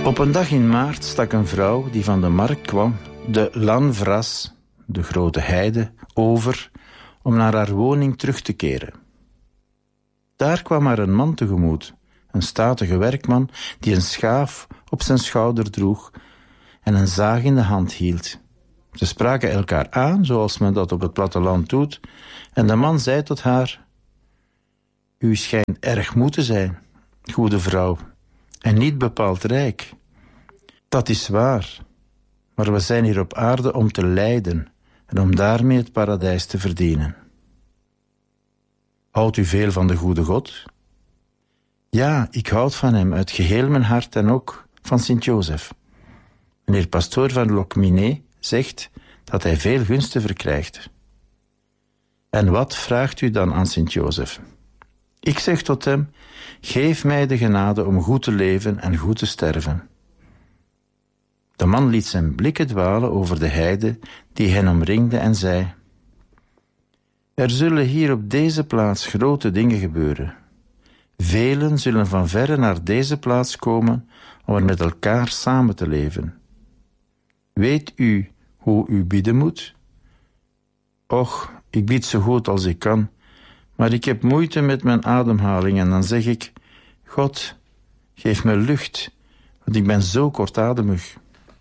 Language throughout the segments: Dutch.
Op een dag in maart stak een vrouw die van de markt kwam de Lanvras, de grote heide, over om naar haar woning terug te keren. Daar kwam haar een man tegemoet, een statige werkman die een schaaf op zijn schouder droeg en een zaag in de hand hield. Ze spraken elkaar aan, zoals men dat op het platteland doet, en de man zei tot haar: "U schijnt erg moe te zijn, goede vrouw, en niet bepaald rijk. Dat is waar, maar we zijn hier op aarde om te lijden en om daarmee het paradijs te verdienen." "Houdt u veel van de goede God?" "Ja, ik houd van hem uit geheel mijn hart en ook van Sint-Jozef. Meneer pastoor van Locminé zegt dat hij veel gunsten verkrijgt." "En wat vraagt u dan aan Sint-Jozef?" "Ik zeg tot hem: geef mij de genade om goed te leven en goed te sterven." De man liet zijn blikken dwalen over de heide die hen omringde en zei: "Er zullen hier op deze plaats grote dingen gebeuren. Velen zullen van verre naar deze plaats komen om er met elkaar samen te leven. Weet u hoe u bidden moet?" "Och, ik bid zo goed als ik kan, maar ik heb moeite met mijn ademhaling en dan zeg ik: God, geef me lucht, want ik ben zo kortademig."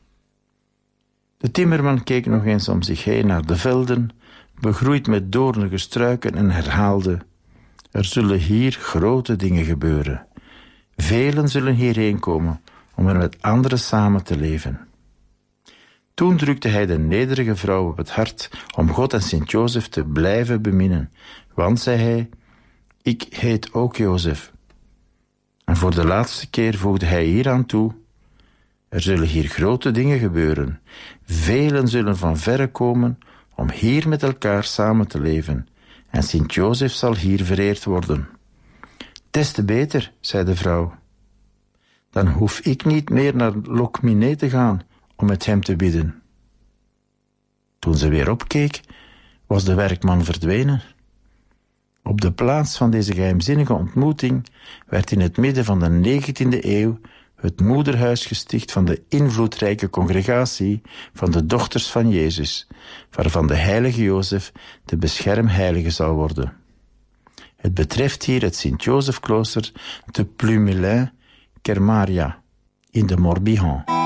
De timmerman keek nog eens om zich heen naar de velden, begroeid met doornige struiken, en herhaalde: "Er zullen hier grote dingen gebeuren. Velen zullen hierheen komen om er met anderen samen te leven." Toen drukte hij de nederige vrouw op het hart om God en Sint-Jozef te blijven beminnen. "Want," zei hij, "ik heet ook Jozef." En voor de laatste keer voegde hij hieraan toe: "Er zullen hier grote dingen gebeuren. Velen zullen van verre komen om hier met elkaar samen te leven. En Sint-Jozef zal hier vereerd worden." "Des te beter," zei de vrouw. "Dan hoef ik niet meer naar Locminé te gaan om met hem te bidden." Toen ze weer opkeek, was de werkman verdwenen. Op de plaats van deze geheimzinnige ontmoeting werd in het midden van de 19e eeuw het moederhuis gesticht van de invloedrijke congregatie van de dochters van Jezus, waarvan de heilige Jozef de beschermheilige zal worden. Het betreft hier het Sint-Jozefklooster te Plumelin-Kermaria in de Morbihan.